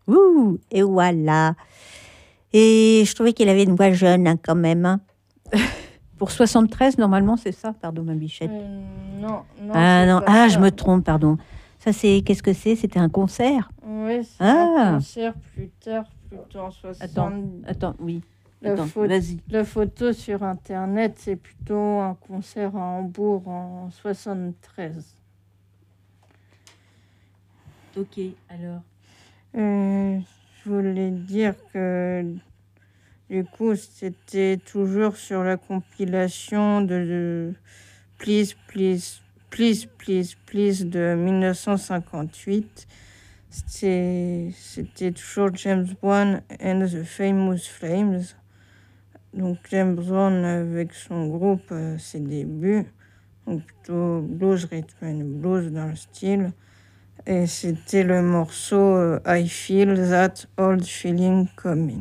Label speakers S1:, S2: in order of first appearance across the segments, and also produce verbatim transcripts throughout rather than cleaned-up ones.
S1: Ouh, et voilà. Et je trouvais qu'il avait une voix jeune hein, quand même. Hein. Pour soixante-treize, normalement, c'est ça, pardon, ma bichette.
S2: Euh, non, non.
S1: Ah non, ah,
S2: ça.
S1: je me trompe, pardon. Ça, c'est, qu'est-ce que c'est? C'était un concert?
S2: Oui, c'est
S1: ah.
S2: un concert plus tard, plutôt en soixante.
S1: Attends, attends, oui.
S2: La,
S1: attends,
S2: pho-
S1: vas-y.
S2: la photo sur Internet, c'est plutôt un concert à Hambourg en soixante-treize.
S1: Ok, alors.
S2: Euh, je voulais dire que du coup, c'était toujours sur la compilation de, de Please, Please, Please, Please, Please de dix-neuf cent cinquante-huit. C'était, c'était toujours James Brown and the Famous Flames. Donc James Brown avec son groupe à ses débuts, donc plutôt blues, rhythm and blues dans le style. Et c'était le morceau euh, I Feel That Old Feeling Coming.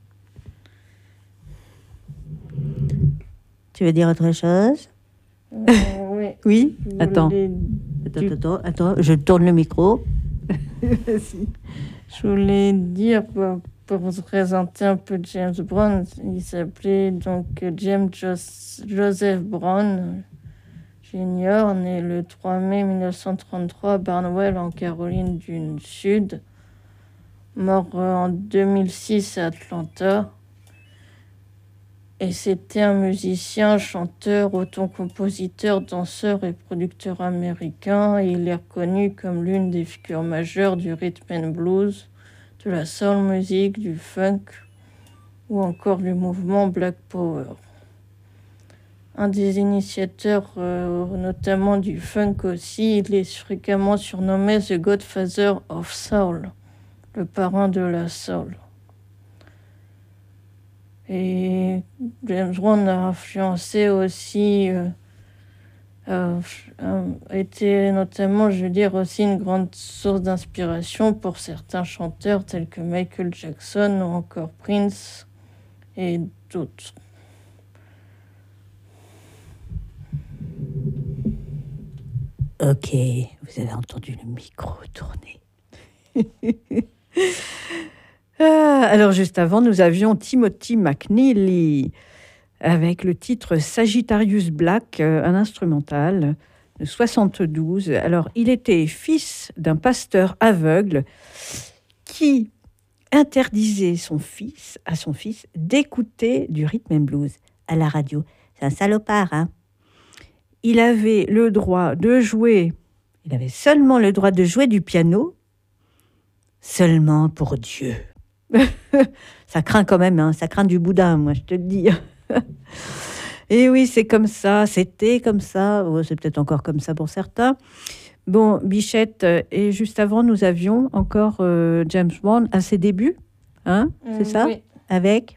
S1: Tu veux dire autre chose?
S2: Euh, oui.
S1: Oui.
S2: Je
S1: Attends.
S2: voulais-
S1: Attends,
S2: du-
S1: attends, attends, je tourne le micro. Vas-y.
S2: Je voulais dire, bah, pour vous présenter un peu James Brown, il s'appelait donc James Jos- Joseph Brown Junior, né le trois mai mille neuf cent trente-trois à Barnwell, en Caroline du Sud, mort euh, en deux mille six à Atlanta. Et c'était un musicien, chanteur, auteur-compositeur, danseur et producteur américain. Et il est reconnu comme l'une des figures majeures du rhythm and blues, de la soul music, du funk ou encore du mouvement Black Power. Un des initiateurs, euh, notamment du funk aussi, il est fréquemment surnommé The Godfather of Soul, le parrain de la soul. Et James Brown a influencé aussi, euh, a, a été notamment, je veux dire, aussi une grande source d'inspiration pour certains chanteurs tels que Michael Jackson ou encore Prince et d'autres.
S1: Ok, vous avez entendu le micro tourner. ah, alors, juste avant, nous avions Timothy McNeely avec le titre Sagittarius Black, euh, un instrumental de soixante-douze. Alors, il était fils d'un pasteur aveugle qui interdisait son fils, à son fils d'écouter du rhythm and blues à la radio. C'est un salopard, hein? Il avait le droit de jouer, il avait seulement le droit de jouer du piano, seulement pour Dieu. Ça craint quand même, hein, ça craint du boudin, moi, je te le dis. Et oui, c'est comme ça, c'était comme ça, oh, c'est peut-être encore comme ça pour certains. Bon, Bichette, et juste avant, nous avions encore euh, James Brown à ses débuts, hein, c'est
S2: Euh,
S1: ça?
S2: oui.
S1: Avec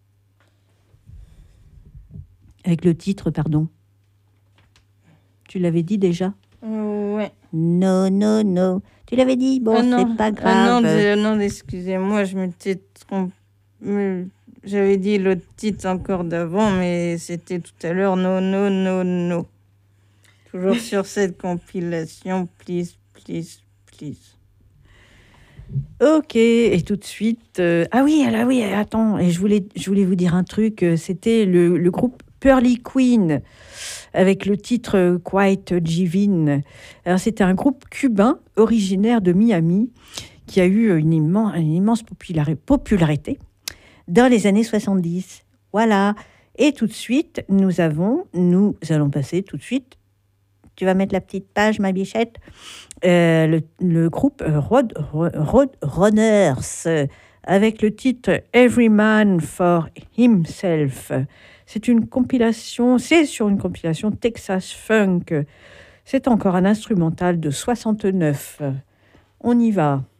S1: Avec le titre, pardon. Tu l'avais dit déjà?
S2: Euh, ouais.
S1: Non, non, non. Tu l'avais dit? Bon,
S2: Ah non.
S1: c'est pas
S2: Ah
S1: grave.
S2: non, de- non, excusez-moi, je m'étais trompée. Mais j'avais dit le titre encore d'avant, mais c'était tout à l'heure. No, no, no, no. Toujours sur cette compilation, please, please, please.
S1: Ok, et tout de suite... euh, Ah oui, ah oui, attends, et je voulais, je voulais vous dire un truc. euh, C'était le, le groupe Pearly Queen, avec le titre euh, Quite Divine. Alors, c'était un groupe cubain, originaire de Miami, qui a eu une immense, une immense populari- popularité dans les années soixante-dix. Voilà. Et tout de suite, nous avons... Nous allons passer tout de suite... Tu vas mettre la petite page, ma bichette. Euh, le, le groupe Road, Road Runners, euh, avec le titre Every Man for Himself. C'est une compilation, c'est sur une compilation Texas Funk. C'est encore un instrumental de soixante-neuf. On y va.